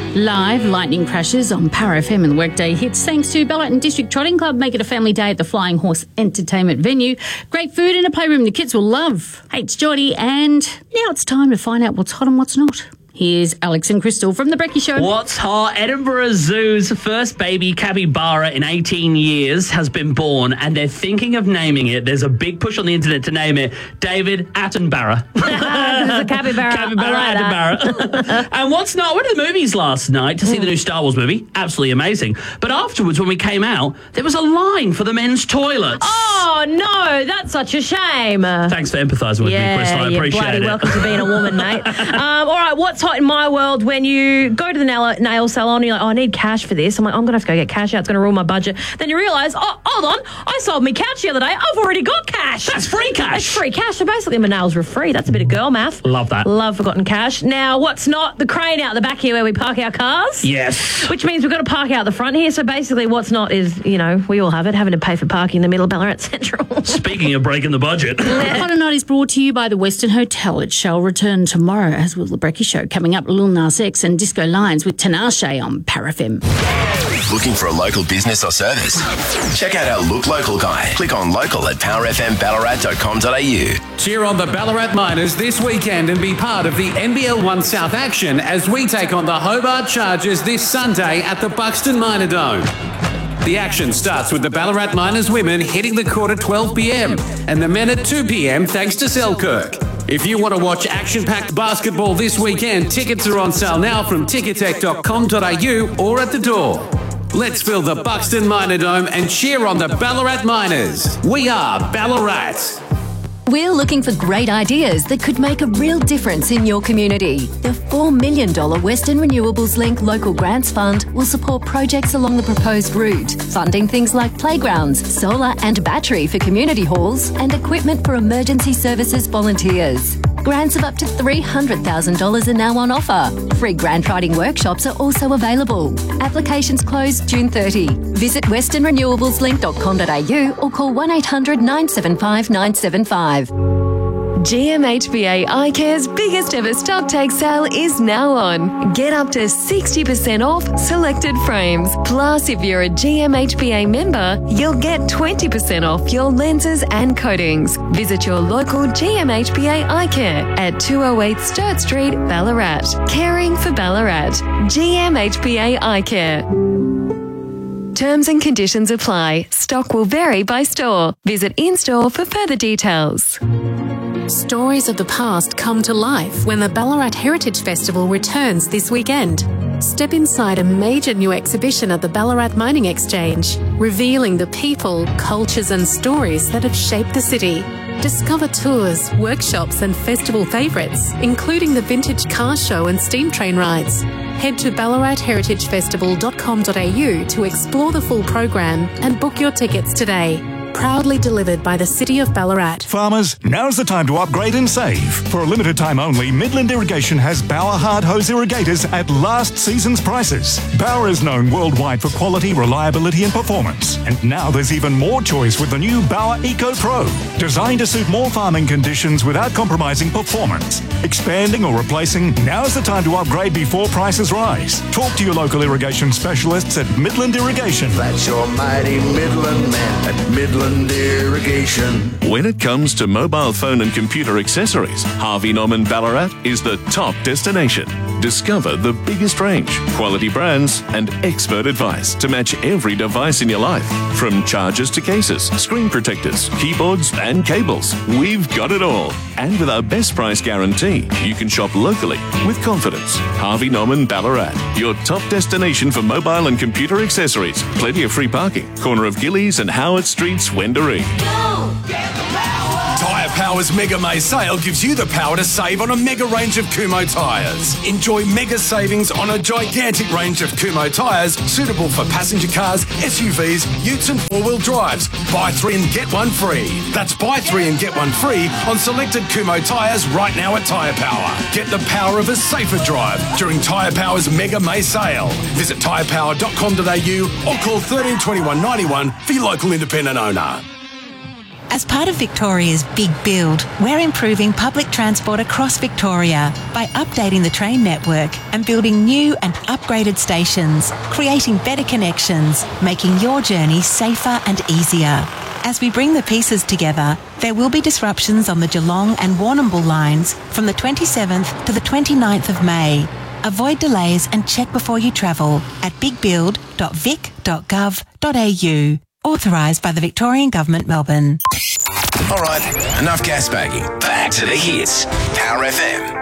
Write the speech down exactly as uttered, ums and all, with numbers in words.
Live lightning crashes on Power F M and Workday hits thanks to Ballarat and District Trotting Club. Make it a family day at the Flying Horse Entertainment venue. Great food in a playroom the kids will love. Hey, it's Geordie, and now it's time to find out what's hot and what's not. Here's Alex and Crystal from The Brekkie Show. What's hot? Edinburgh Zoo's first baby capybara in eighteen years has been born, and they're thinking of naming it. There's a big push on the internet to name it David Attenborough. There's a capybara. Capybara like Attenborough. And what's not? I went to the movies last night to see mm. the new Star Wars movie. Absolutely amazing. But afterwards, when we came out, there was a line for the men's toilets. Oh, no, that's such a shame. Thanks for empathising with yeah, me, Crystal. I appreciate bloody it. Welcome to being a woman, mate. Um, all right, what's hot in my world when you go to the nail, nail salon and you're like, oh, I need cash for this. I'm like, I'm going to have to go get cash out. It's going to ruin my budget. Then you realise, oh, hold on, I sold me couch the other day. I've already got cash. That's free cash. That's free cash. So basically my nails were free. That's a bit of girl math. Love that. Love forgotten cash. Now, what's not? The crane out the back here where we park our cars. Yes. Which means we've got to park out the front here. So basically what's not is, you know, we all have it, having to pay for parking in the middle of Ballarat Central. Speaking of breaking the budget. Hot or Not is brought to you by the Western Hotel. It shall return tomorrow, as will The Brekkie Show. Coming up, Lil Nas X and Disco Lines with Tinashe on Power F M. Looking for a local business or service? Check out our Look Local guide. Click on local at power f m ballarat dot com dot a u. Cheer on the Ballarat Miners this weekend and be part of the N B L One South action as we take on the Hobart Chargers this Sunday at the Buxton Minor Dome. The action starts with the Ballarat Miners women hitting the court at twelve p m and the men at two p m thanks to Selkirk. If you want to watch action-packed basketball this weekend, tickets are on sale now from ticketek dot com dot a u or at the door. Let's fill the Buxton Minor Dome and cheer on the Ballarat Miners. We are Ballarat. We're looking for great ideas that could make a real difference in your community. The four million dollars Western Renewables Link Local Grants Fund will support projects along the proposed route, funding things like playgrounds, solar and battery for community halls, and equipment for emergency services volunteers. Grants of up to three hundred thousand dollars are now on offer. Free grant writing workshops are also available. Applications close June thirtieth. Visit western renewables link dot com dot a u or call one eight hundred nine seven five nine seven five. G M H B A iCare's biggest ever stock take sale is now on. Get up to sixty percent off selected frames. Plus, if you're a G M H B A member, you'll get twenty percent off your lenses and coatings. Visit your local G M H B A iCare at two oh eight Sturt Street, Ballarat. Caring for Ballarat. G M H B A iCare. Terms and conditions apply. Stock will vary by store. Visit in-store for further details. Stories of the past come to life when the Ballarat Heritage Festival returns this weekend. Step inside a major new exhibition at the Ballarat Mining Exchange, revealing the people, cultures and stories that have shaped the city. Discover tours, workshops and festival favourites, including the vintage car show and steam train rides. Head to ballarat heritage festival dot com dot a u to explore the full program and book your tickets today. Proudly delivered by the City of Ballarat. Farmers, now's the time to upgrade and save. For a limited time only, Midland Irrigation has Bauer Hard Hose Irrigators at last season's prices. Bauer is known worldwide for quality, reliability and performance. And now there's even more choice with the new Bauer Eco Pro. Designed to suit more farming conditions without compromising performance. Expanding or replacing, now's the time to upgrade before prices rise. Talk to your local irrigation specialists at Midland Irrigation. That's your mighty Midland man at Midland Irrigation. When it comes to mobile phone and computer accessories, Harvey Norman Ballarat is the top destination. Discover the biggest range, quality brands, and expert advice to match every device in your life. From chargers to cases, screen protectors, keyboards, and cables, we've got it all. And with our best price guarantee, you can shop locally with confidence. Harvey Norman Ballarat, your top destination for mobile and computer accessories. Plenty of free parking. Corner of Gillies and Howard Streets, Wendouree. Tyre Power's Mega May sale gives you the power to save on a mega range of Kumho tyres. Enjoy mega savings on a gigantic range of Kumho tyres suitable for passenger cars, S U Vs, utes and four-wheel drives. Buy three and get one free. That's buy three and get one free on selected Kumho tyres right now at Tyre Power. Get the power of a safer drive during Tyre Power's Mega May sale. Visit tyre power dot com dot a u or call thirteen twenty-one ninety-one for your local independent owner. As part of Victoria's Big Build, we're improving public transport across Victoria by updating the train network and building new and upgraded stations, creating better connections, making your journey safer and easier. As we bring the pieces together, there will be disruptions on the Geelong and Warrnambool lines from the twenty-seventh to the twenty-ninth of May. Avoid delays and check before you travel at big build dot vic dot gov dot a u. Authorised by the Victorian Government, Melbourne. All right, enough gas bagging. Back to the hits. Power F M.